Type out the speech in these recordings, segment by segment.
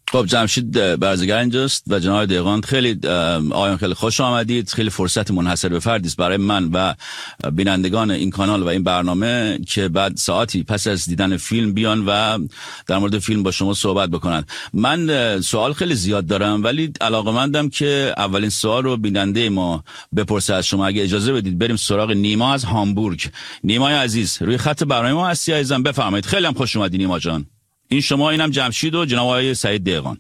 خب جمشید برزگر اینجاست و جناب دهقان، خیلی آقایان خیلی خوش آمدید. خیلی فرصت منحصر به فردی است برای من و بینندگان این کانال و این برنامه که بعد ساعتی پس از دیدن فیلم بیان و در مورد فیلم با شما صحبت بکنن. من سوال خیلی زیاد دارم ولی علاقه‌مندم که اولین سوال رو بیننده ما بپرسه از شما. اگه اجازه بدید بریم سراغ نیما از هامبورگ. نیمای عزیز روی خط برنامه ما هستی عزیزم، بفرمایید. خیلی هم خوش اومدید نیما جان. این شما، اینم جمشید و جناب آقای سعید دهقان.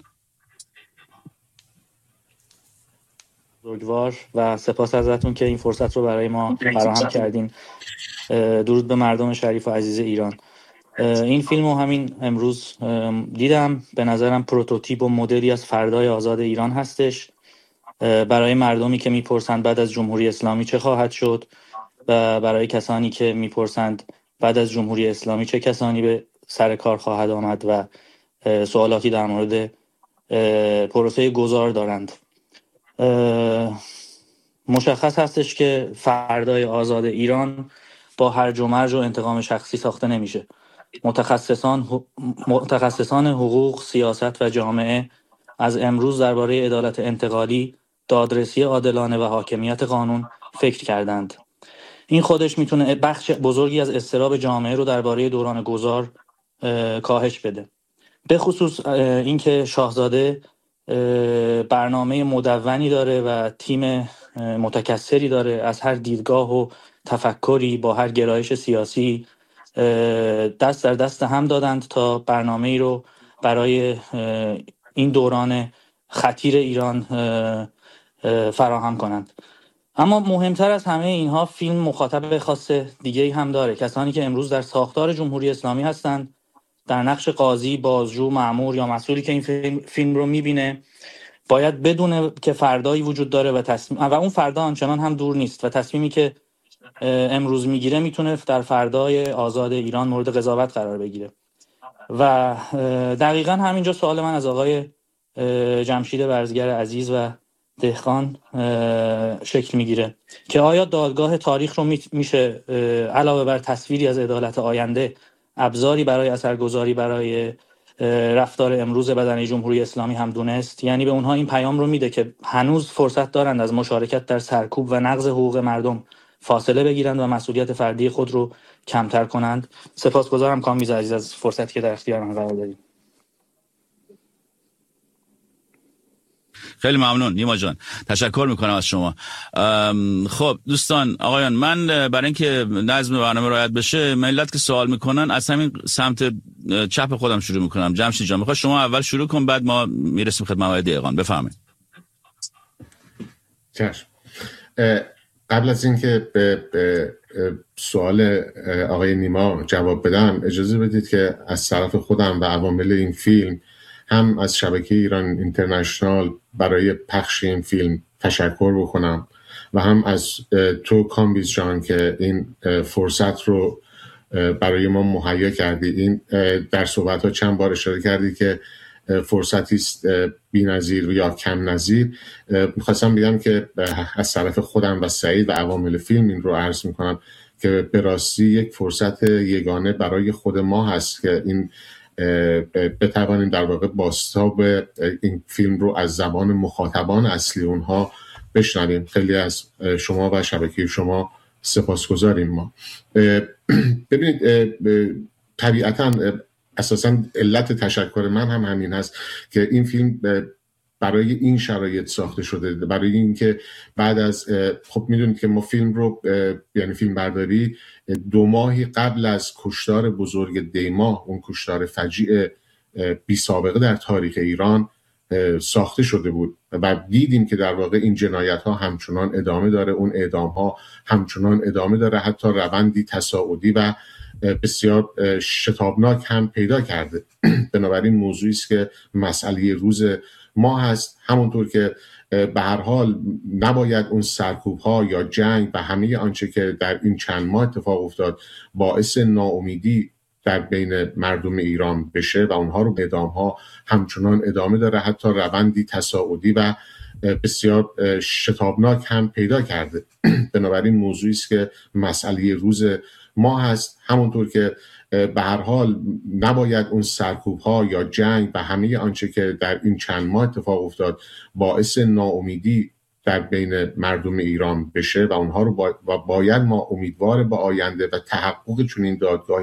بزرگوار و سپاس ازتون که این فرصت رو برای ما فراهم کردین. درود به مردم شریف و عزیز ایران. این فیلم رو همین امروز دیدم. به نظرم پروتوتیپ و مدلی از فردای آزاد ایران هستش برای مردمی که میپرسند بعد از جمهوری اسلامی چه خواهد شد و برای کسانی که میپرسند بعد از جمهوری اسلامی چه کسانی به سر کار خواهد آمد و سوالاتی در مورد پروسه گذار دارند. مشخص هستش که فردای آزاد ایران با هرج و مرج و انتقام شخصی ساخته نمیشه. متخصصان حقوق، سیاست و جامعه از امروز درباره عدالت انتقالی، دادرسی عادلانه و حاکمیت قانون فکر کردند. این خودش میتونه بخش بزرگی از اضطراب جامعه رو درباره دوران گذار کاهش بده. به خصوص اینکه شاهزاده برنامه مدونی داره و تیم متکثری داره از هر دیدگاه و تفکری با هر گرایش سیاسی دست در دست هم دادند تا برنامه‌ای رو برای این دوران خطیر ایران فراهم کنند. اما مهمتر از همه اینها فیلم مخاطب خاص دیگه‌ای هم داره. کسانی که امروز در ساختار جمهوری اسلامی هستند، در نقش قاضی، بازجو، مأمور یا مسئولی که این فیلم رو میبینه باید بدونه که فردایی وجود داره و اون فردا آنچنان هم دور نیست و تصمیمی که امروز میگیره میتونه در فردای آزاد ایران مورد قضاوت قرار بگیره. و دقیقاً همینجا سوال من از آقای جمشید برزگر عزیز و دهقان شکل میگیره که آیا دادگاه تاریخ رو میشه علاوه بر تصویری از عدالت آینده ابزاری برای اثرگذاری برای رفتار امروز بدنه جمهوری اسلامی هم دونست؟ یعنی به اونها این پیام رو میده که هنوز فرصت دارند از مشارکت در سرکوب و نقض حقوق مردم فاصله بگیرند و مسئولیت فردی خود رو کمتر کنند. سپاسگزارم کامبیز عزیز از فرصتی که در اختیار من قرار دادید. خیلی ممنون نیما جان، تشکر میکنم از شما. خب دوستان، آقایان، من برای اینکه نظم برنامه رعایت بشه، ملت که سوال میکنن از همین سمت چپ خودم شروع میکنم. جمشید جان میخواد شما اول شروع کن، بعد ما میرسیم خدمت آقای دهقان. بفرمایید. چشم. قبل از اینکه به سوال آقای نیما جواب بدم، اجازه بدید که از طرف خودم و عوامل این فیلم هم از شبکه ایران اینترنشنال برای پخش این فیلم تشکر بکنم و هم از تو کامبیز جان که این فرصت رو برای ما مهیا کردی. این در صحبت‌ها چند بار اشاره کردی که فرصتی است بی‌نظیر یا کم نظیر. می‌خواستم بگم که از طرف خودم و سعید و عوامل فیلم این رو عرض می‌کنم که به راستی یک فرصت یگانه برای خود ما هست که این بتوانیم در واقع بازتاب این فیلم رو از زبان مخاطبان اصلی اونها بشنویم. خیلی از شما و شبکه شما سپاسگزاریم. ما ببینید طبیعتاً اساساً علت تشکر من هم همین هست که این فیلم برای این شرایط ساخته شده، برای اینکه بعد از خب میدونید که ما فیلم رو یعنی فیلم برداری 2 ماهی قبل از کشتار بزرگ دیما، اون کشتار فجیع بی سابقه در تاریخ ایران ساخته شده بود و دیدیم که در واقع این جنایت ها همچنان ادامه داره، اون اعدام ها همچنان ادامه داره، حتی روندی تصاعدی و بسیار شتابناک هم پیدا کرده. بنابراین موضوعی است که مسئله روز ما هست. همونطور که به هر حال نباید اون سرکوب ها یا جنگ و همه آنچه که در این چند ماه اتفاق افتاد باعث ناامیدی در بین مردم ایران بشه و اونها رو اعدام ها همچنان ادامه داره، حتی روندی تصاعدی و بسیار شتابناک هم پیدا کرده. بنابراین موضوعی است که مسئله روز ما هست. همونطور که به هر حال نباید اون سرکوب‌ها یا جنگ و همه آنچه که در این چند ماه اتفاق افتاد باعث ناامیدی در بین مردم ایران بشه و اونها رو باید ما امیدوار به آینده و تحقق چنین دادگاهی